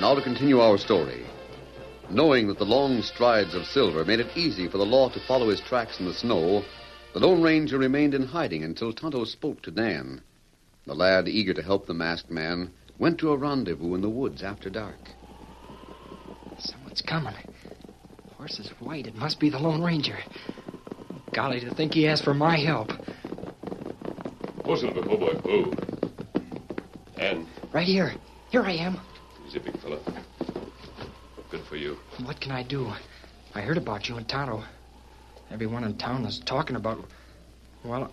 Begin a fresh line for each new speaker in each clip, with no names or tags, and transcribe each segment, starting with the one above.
now to continue our story. Knowing that the long strides of Silver made it easy for the law to follow his tracks in the snow, the Lone Ranger remained in hiding until Tonto spoke to Dan. The lad, eager to help the masked man, went to a rendezvous in the woods after dark.
Someone's coming. Horse is white. It must be the Lone Ranger. Golly, to think he asked for my help.
Oh, Silver, oh, boy, oh. And?
Right here. Here I am.
Easy, big fella. Good for you.
What can I do? I heard about you and Tonto. Everyone in town is talking about... Well...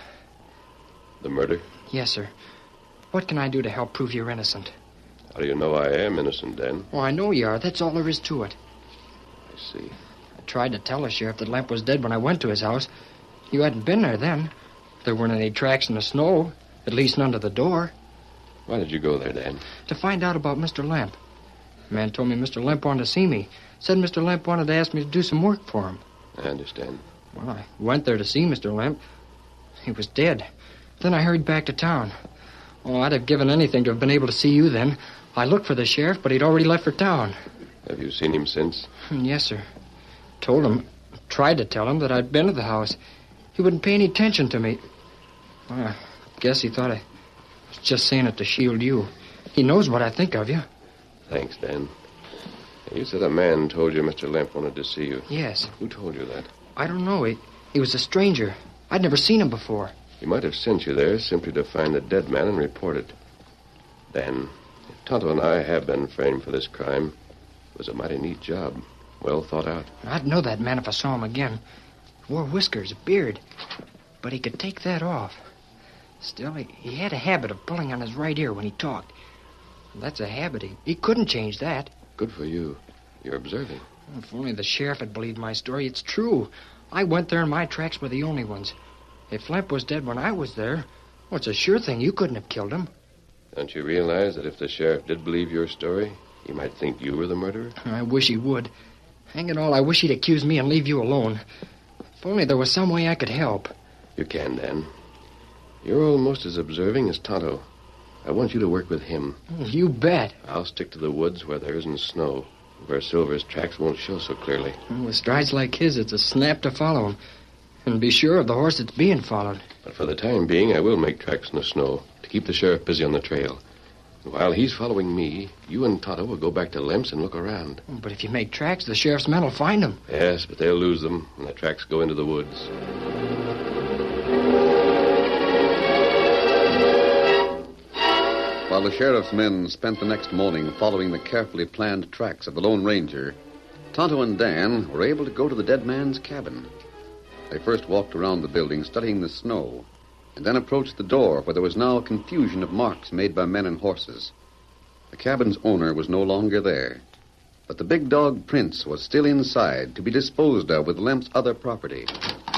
The murder?
Yes, sir. What can I do to help prove you're innocent?
How do you know I am innocent, Dan?
Well, I know you are. That's all there is to it.
I see.
I tried to tell the sheriff that Lemp was dead when I went to his house. You hadn't been there then. There weren't any tracks in the snow, at least none to the door.
Why did you go there, Dan?
To find out about Mr. Lemp. The man told me Mr. Lemp wanted to see me. Said Mr. Lemp wanted to ask me to do some work for him.
I understand.
Well, I went there to see Mr. Lemp. He was dead. Then I hurried back to town. Oh, I'd have given anything to have been able to see you then. I looked for the sheriff, but he'd already left for town.
Have you seen him since?
Yes, sir. Told him, tried to tell him that I'd been to the house. He wouldn't pay any attention to me. Well, I guess he thought I was just saying it to shield you. He knows what I think of you.
Thanks, Dan. You said a man told you Mr. Lemp wanted to see you.
Yes.
Who told you that?
I don't know. He was a stranger. I'd never seen him before.
He might have sent you there simply to find the dead man and report it. Dan, if Tonto and I have been framed for this crime, it was a mighty neat job. Well thought out.
I'd know that man if I saw him again. He wore whiskers, a beard. But he could take that off. Still, he had a habit of pulling on his right ear when he talked. That's a habit. He couldn't change that.
Good for you. You're observing.
If only the sheriff had believed my story. It's true. I went there and my tracks were the only ones. If Lemp was dead when I was there, well, it's a sure thing you couldn't have killed him.
Don't you realize that if the sheriff did believe your story, he might think you were the murderer?
I wish he would. Hang it all, I wish he'd accuse me and leave you alone. If only there was some way I could help.
You can, Dan. You're almost as observing as Tonto. I want you to work with him.
You bet.
I'll stick to the woods where there isn't snow, where Silver's tracks won't show so clearly.
With strides like his, it's a snap to follow him. And be sure of the horse that's being followed.
But for the time being, I will make tracks in the snow to keep the sheriff busy on the trail. While he's following me, you and Tonto will go back to Lemp's and look around.
But if you make tracks, the sheriff's men will find them.
Yes, but they'll lose them when the tracks go into the woods.
While the sheriff's men spent the next morning following the carefully planned tracks of the Lone Ranger, Tonto and Dan were able to go to the dead man's cabin. They first walked around the building, studying the snow, and then approached the door where there was now a confusion of marks made by men and horses. The cabin's owner was no longer there, but the big dog Prince was still inside to be disposed of with Lemp's other property.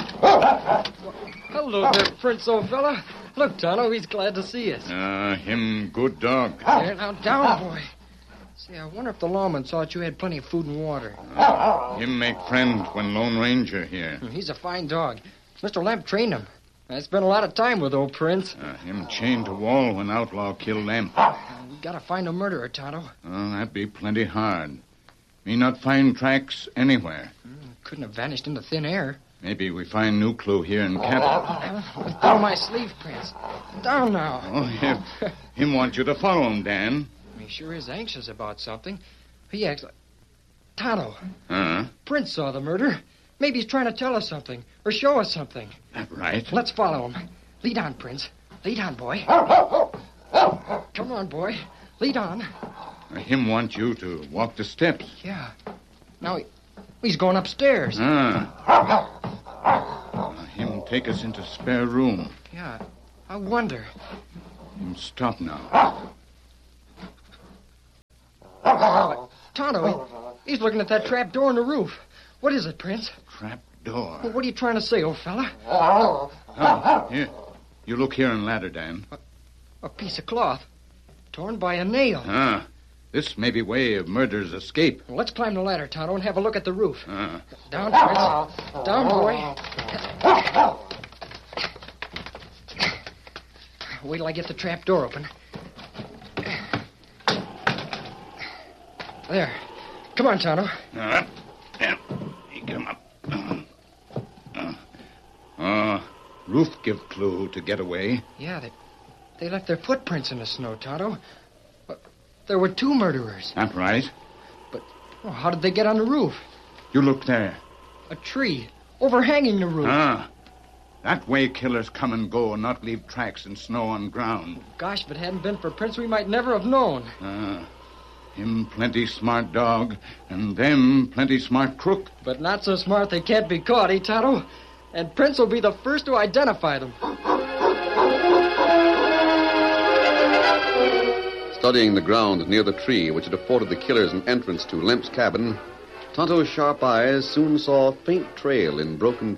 Hello there, Prince, old fella. Look, Tonto, he's glad to see us.
Him good dog.
There, now, down, boy. Say, I wonder if the lawman thought you had plenty of food and water.
Him make friend when Lone Ranger here.
He's a fine dog. Mr. Lemp trained him. I spent a lot of time with old Prince.
Him chained to wall when outlaw killed Lemp.
We gotta find a murderer, Tonto.
That'd be plenty hard. Me not find tracks anywhere.
Couldn't have vanished into thin air.
Maybe we find new clue here in cabin.
Down my sleeve, Prince. Down now.
Him want you to follow him, Dan.
He sure is anxious about something. He acts like... Tonto.
Huh?
Prince saw the murder. Maybe he's trying to tell us something, or show us something.
That right.
Let's follow him. Lead on, Prince. Lead on, boy. Come on, boy. Lead on.
Him want you to walk the steps.
Yeah. Now he's going upstairs.
Him take us into spare room.
Yeah. I wonder.
Him stop now.
Tonto, he's looking at that trap door in the roof. What is it, Prince?
Trap door.
Well, what are you trying to say, old fella?
Here. You look here and ladder, Dan.
A piece of cloth. Torn by a nail.
This may be way of murderer's escape.
Well, let's climb the ladder, Tonto, and have a look at the roof. Down, Prince. Down, boy. Wait till I get the trap door open. There. Come on, Tonto.
Yeah. You come up. Roof give clue to get away.
Yeah, they left their footprints in the snow, Tonto. But there were 2 murderers.
That right.
Oh, how did they get on the roof?
You look there.
A tree overhanging the roof.
That way killers come and go and not leave tracks in snow on ground.
Gosh, if it hadn't been for Prince, we might never have known.
Him plenty smart dog, and them plenty smart crook.
But not so smart they can't be caught, eh, Tonto? And Prince will be the first to identify them.
Studying the ground near the tree which had afforded the killers an entrance to Lemp's cabin, Tonto's sharp eyes soon saw a faint trail in broken